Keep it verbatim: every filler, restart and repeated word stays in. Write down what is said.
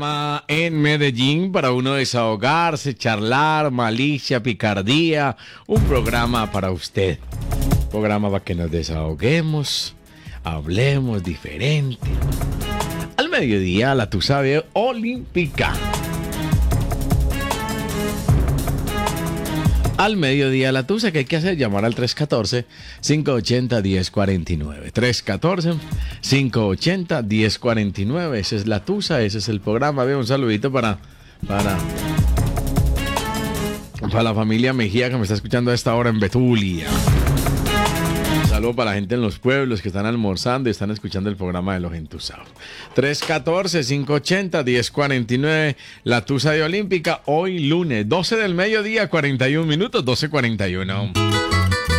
En Medellín para uno desahogarse, charlar, malicia, picardía, un programa para usted, un programa para que nos desahoguemos, hablemos diferente. Al mediodía la Tusa de Olímpica. Al mediodía la Tusa, ¿qué hay que hacer? Llamar al tres uno cuatro, cinco ocho cero, uno cero cuatro nueve. tres uno cuatro, cinco ocho cero, uno cero cuatro nueve. Ese es la Tusa, ese es el programa. Ve, un saludito para, para, para la familia Mejía que me está escuchando a esta hora en Betulia. Un saludo para la gente en los pueblos que están almorzando y están escuchando el programa de los entusados. tres uno cuatro, cinco ocho cero, uno cero cuatro nueve, la Tusa de Olímpica, hoy lunes, doce del mediodía, cuarenta y un minutos, doce cuarenta y uno.